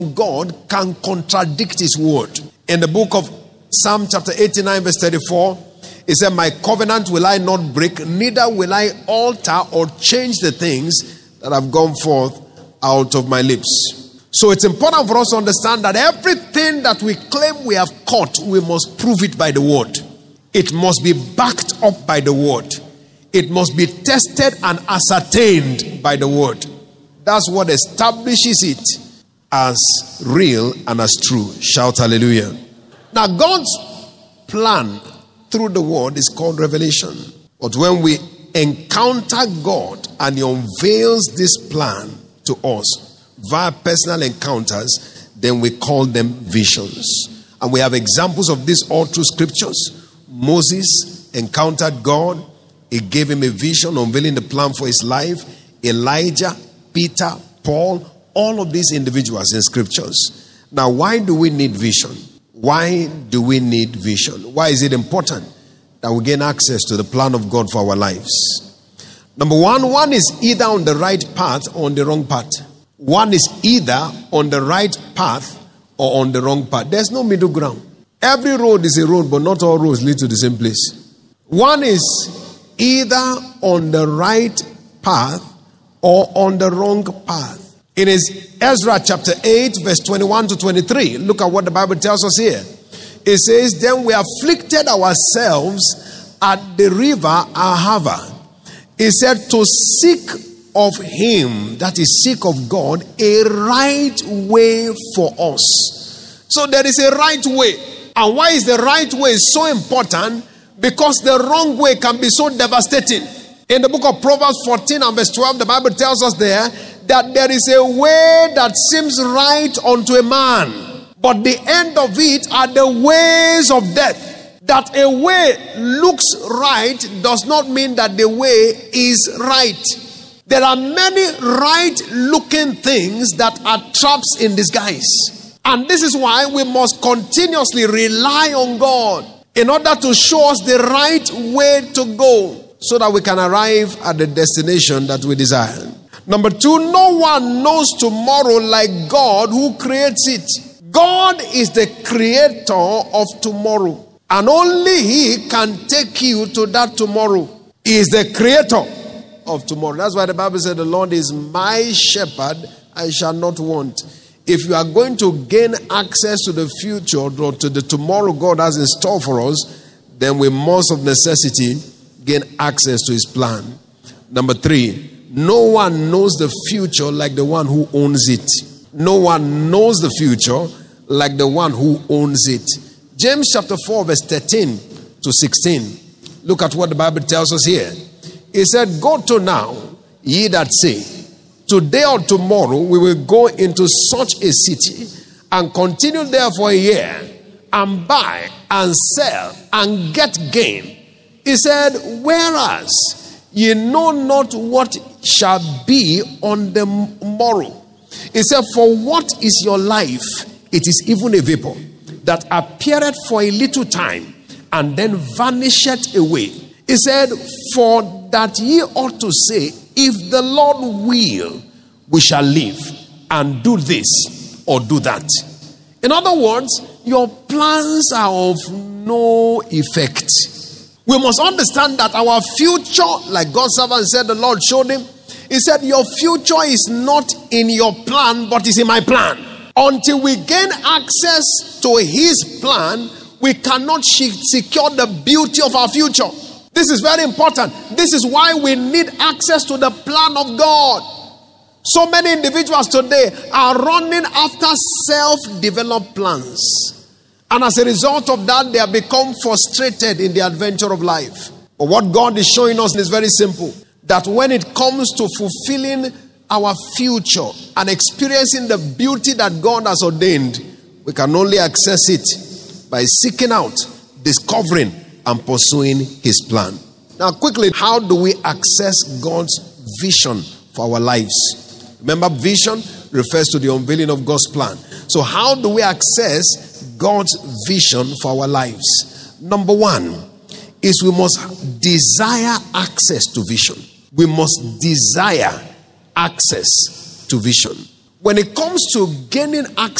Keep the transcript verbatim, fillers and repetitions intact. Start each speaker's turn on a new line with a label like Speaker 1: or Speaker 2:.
Speaker 1: God can contradict his word. In the book of Psalm chapter eighty-nine verse thirty-four, it said, my covenant will I not break, neither will I alter or change the things that have gone forth out of my lips. So it's important for us to understand that everything that we claim we have caught, we must prove it by the word. It must be backed up by the word. It must be tested and ascertained by the word. That's what establishes it as real and as true. Shout hallelujah. Now, God's plan through the word is called revelation. But when we encounter God and he unveils this plan to us via personal encounters, then we call them visions. And we have examples of this all through scriptures. Moses encountered God. He gave him a vision unveiling the plan for his life. Elijah, Peter, Paul, all of these individuals in scriptures. Now, why do we need vision? Why do we need vision? Why is it important that we gain access to the plan of God for our lives? Number one, one is either on the right path or on the wrong path. One is either on the right path or on the wrong path. There's no middle ground. Every road is a road, but not all roads lead to the same place. One is either on the right path or on the wrong path. It is Ezra chapter eight, verse twenty-one to twenty-three. Look at what the Bible tells us here. It says, then we afflicted ourselves at the river Ahava. It said, to seek of him, that is, seek of God, a right way for us. So there is a right way. And why is the right way so important? Because the wrong way can be so devastating. In the book of Proverbs fourteen and verse twelve, the Bible tells us there that there is a way that seems right unto a man, but the end of it are the ways of death. That a way looks right does not mean that the way is right. There are many right-looking things that are traps in disguise. And this is why we must continuously rely on God in order to show us the right way to go so that we can arrive at the destination that we desire. Number two, no one knows tomorrow like God who creates it. God is the creator of tomorrow. And only he can take you to that tomorrow. He is the creator of tomorrow. That's why the Bible said, the Lord is my shepherd, I shall not want. If you are going to gain access to the future or to the tomorrow God has in store for us, then we must of necessity gain access to his plan. Number three, no one knows the future like the one who owns it. No one knows the future like the one who owns it. James chapter four verse thirteen to sixteen. Look at what the Bible tells us here. It said, go to now, ye that say, today or tomorrow we will go into such a city and continue there for a year and buy and sell and get gain. He said, whereas ye know not what shall be on the morrow. He said, for what is your life? It is even a vapor that appeareth for a little time and then vanisheth away. He said, for that ye ought to say, if the Lord will, we shall live and do this or do that. In other words, your plans are of no effect. We must understand that our future, like God's servant said, the Lord showed him. He said, your future is not in your plan, but is in my plan. Until we gain access to his plan, we cannot secure the beauty of our future. This is very important. This is why we need access to the plan of God. So many individuals today are running after self-developed plans. And as a result of that, they have become frustrated in the adventure of life. But what God is showing us is very simple. That when it comes to fulfilling our future and experiencing the beauty that God has ordained, we can only access it by seeking out, discovering, and pursuing his plan. Now quickly, how do we access God's vision for our lives? Remember, vision refers to the unveiling of God's plan. So how do we access God's vision for our lives? Number one is we must desire access to vision. We must desire access to vision. When it comes to gaining access